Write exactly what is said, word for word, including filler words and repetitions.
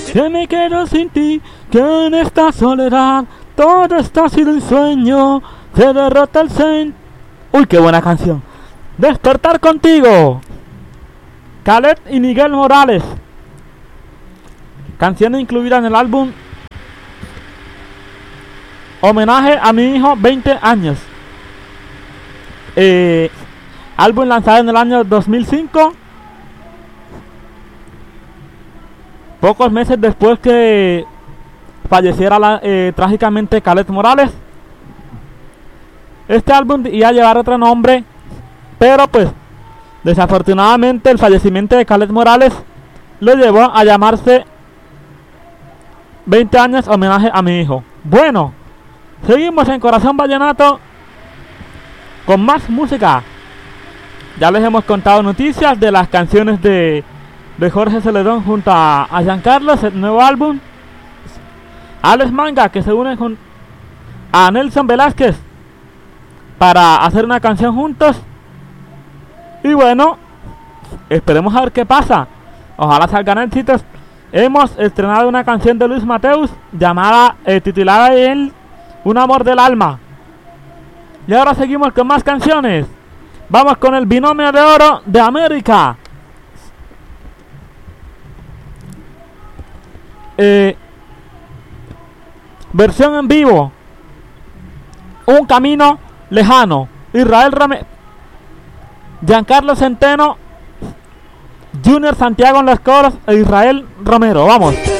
Que me quedo sin ti, que en esta soledad todo está sido un sueño. Se derrota el sen. Uy, qué buena canción. Despertar contigo. Khaled y Miguel Morales. Canción incluida en el álbum Homenaje a mi hijo, veinte años. Eh, álbum lanzado en el año dos mil cinco. Pocos meses después que falleciera la, eh, trágicamente Khaled Morales. Este álbum iba a llevar otro nombre, pero pues desafortunadamente el fallecimiento de Khaled Morales lo llevó a llamarse veinte años homenaje a mi hijo. Bueno, seguimos en Corazón Vallenato con más música. Ya les hemos contado noticias de las canciones de de Jorge Celedón junto a, a Giancarlos, el nuevo álbum. Alex Manga, que se une con a Nelson Velázquez para hacer una canción juntos. Y bueno, esperemos a ver qué pasa. Ojalá salgan éxitos. Hemos estrenado una canción de Luis Mateus llamada, eh, titulada en Un amor del alma. Y ahora seguimos con más canciones. Vamos con el binomio de oro de América. Eh, versión en vivo. Un camino lejano. Israel Romero, Giancarlo Centeno, Junior Santiago en los coros e Israel Romero. Vamos.